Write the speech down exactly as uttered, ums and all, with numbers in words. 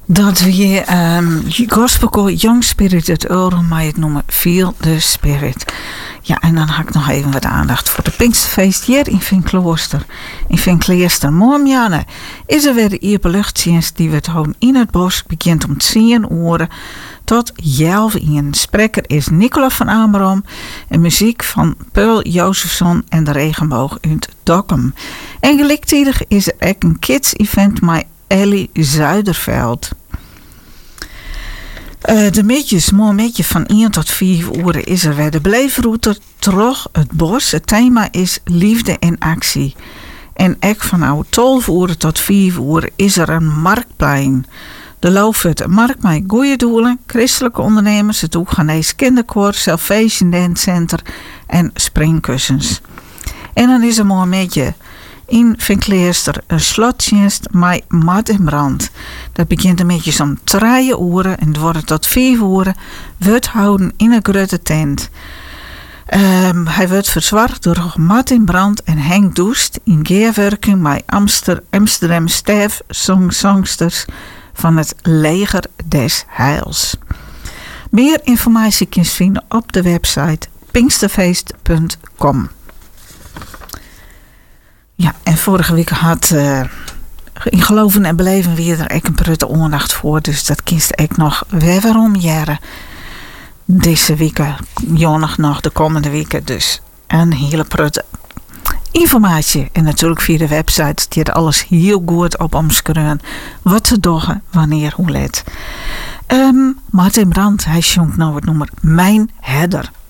Dat we um, gospelkoor Young Spirit uit Ulrum, maar het noemen Feel the Spirit. Ja, en dan had ik nog even wat aandacht voor de Pinksterfeest hier in Vinkklooster. In Vinkklooster morgen is er weer de openluchtdienst die we het houden in het bos. Begint om tien uur tot elf uur. Spreker is Nicola van Amerom en muziek van Peul Jozefson en de Regenboog uit Dokkum. En gelijktijdig is er ook een kids-event met Ellie Zuiderveld. Uh, de midjes, mooi midje van één tot vier uur is er weer de beleefroute terug het bos. Het thema is liefde en actie. En ook van nou twaalf uur tot vier uur is er een marktplein. De Loofhut markt met goede doelen, christelijke ondernemers, het Oeganees kinderkoor, Salvation Dance Center en springkussens. En dan is er mooi midje in Vinkklooster een slotdienst met mat en brand. Dat begint een beetje om drie uur en het wordt tot vier uur. Wordt houden in een grote tent. Um, hij wordt verzwart door mat en brand en Henk Doest in geerwerking met Amster, Amsterdam Stef songsters van het Leger des Heils. Meer informatie kun je vinden op de website pinksterfeest punt com. Ja, en vorige week had uh, in Geloven en Beleven weer er ook een prutte aandacht voor. Dus dat kiest ik nog weer waarom jaren. Deze weken, jonig nog de komende weken. Dus een hele prutte informatie. En natuurlijk via de website die er alles heel goed op omschreven. Wat ze doen, wanneer, hoe let. Um, Martin Brandt, hij zongt nou het nummer Mijn Herder.